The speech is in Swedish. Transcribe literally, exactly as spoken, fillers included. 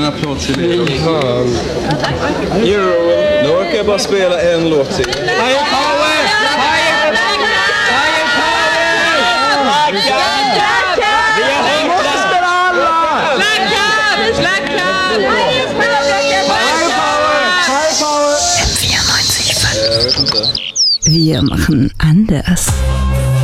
applåd till er. Jo, nu orkar jag bara spela en låt till. Higher power! Higher power! Higher power! Vi har hört det! Black Card! Black Card! Higher power! M vierundneunzig Fun. Jag vet inte. Wir machen anders.